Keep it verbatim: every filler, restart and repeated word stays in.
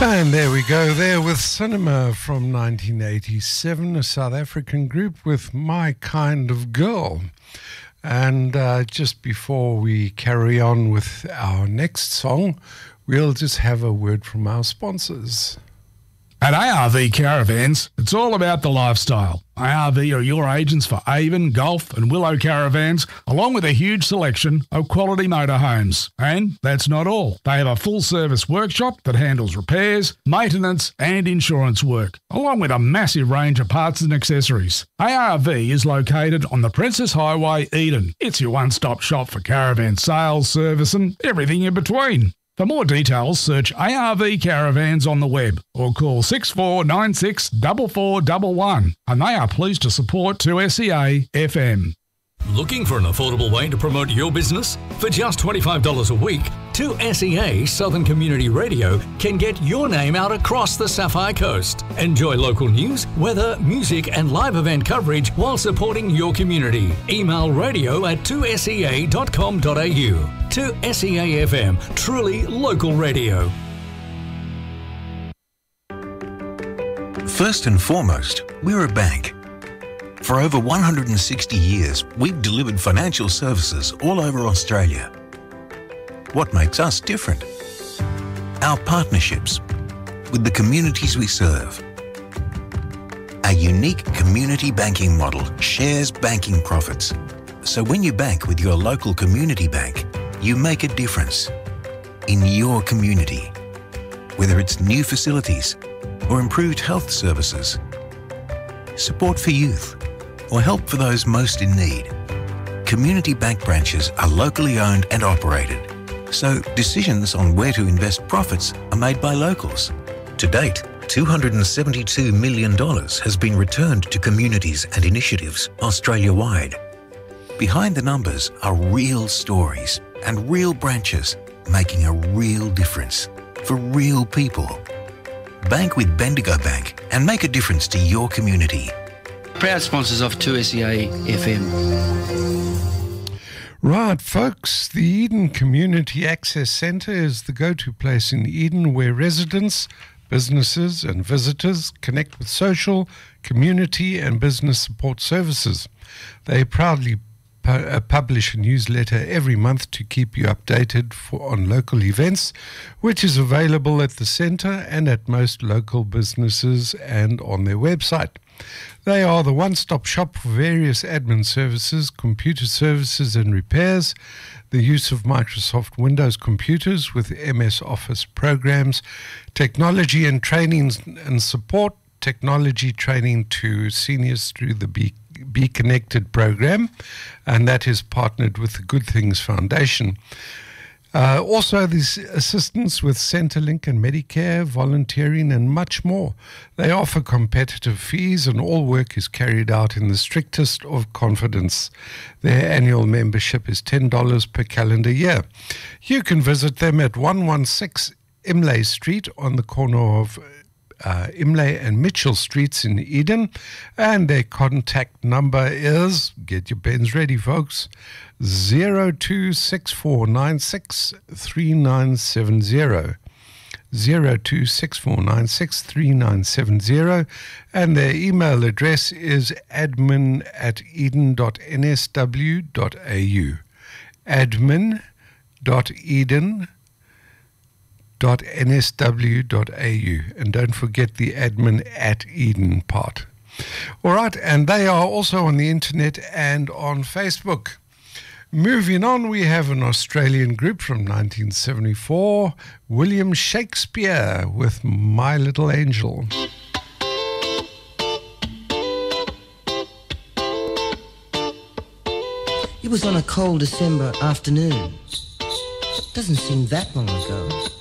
And there we go there with Cinema from nineteen eighty-seven, a South African group with My Kind of Girl. And uh, just before we carry on with our next song, we'll just have a word from our sponsors. At A R V Caravans, it's all about the lifestyle. A R V are your agents for Avon, Gulf and Willow caravans, along with a huge selection of quality motorhomes. And that's not all. They have a full-service workshop that handles repairs, maintenance and insurance work, along with a massive range of parts and accessories. A R V is located on the Princess Highway, Eden. It's your one-stop shop for caravan sales, service and everything in between. For more details, search A R V Caravans on the web or call six four nine six four four one one, and they are pleased to support two S E A F M. Looking for an affordable way to promote your business? For just twenty-five dollars a week, two S E A Southern Community Radio can get your name out across the Sapphire Coast. Enjoy local news, weather, music and live event coverage while supporting your community. Email radio at two S E A dot com dot A U. two S E A F M, truly local radio. First and foremost, we're a bank. For over one hundred sixty years, we've delivered financial services all over Australia. What makes us different? Our partnerships with the communities we serve. Our unique community banking model shares banking profits. So when you bank with your local community bank, you make a difference in your community. Whether it's new facilities or improved health services, support for youth, or help for those most in need. Community bank branches are locally owned and operated, so decisions on where to invest profits are made by locals. To date, two hundred seventy-two million dollars has been returned to communities and initiatives Australia-wide. Behind the numbers are real stories and real branches making a real difference for real people. Bank with Bendigo Bank and make a difference to your community. Proud sponsors of two S E A F M. Right, folks, the Eden Community Access Centre is the go-to place in Eden where residents, businesses and visitors connect with social, community and business support services. They proudly pu- uh, publish a newsletter every month to keep you updated for, on local events, which is available at the centre and at most local businesses and on their website. They are the one-stop shop for various admin services, computer services and repairs, the use of Microsoft Windows computers with M S Office programs, technology and training and support, technology training to seniors through the Be, Be Connected program, and that is partnered with the Good Things Foundation. Uh, also, this assistance with Centrelink and Medicare, volunteering and much more. They offer competitive fees and all work is carried out in the strictest of confidence. Their annual membership is ten dollars per calendar year. You can visit them at one sixteen Imlay Street on the corner of Uh, Imlay and Mitchell Streets in Eden, and their contact number is, get your pens ready folks, zero two six four nine six three nine seven zero, zero two six four nine six three nine seven zero, and their email address is admin at eden dot n s w dot a u, admin dot eden dot n s w dot a u, and don't forget the admin at Eden part. All right, and they are also on the internet and on Facebook. Moving on, we have an Australian group from nineteen seventy-four, William Shakespeare with My Little Angel. It was on a cold December afternoon. Doesn't seem that long ago.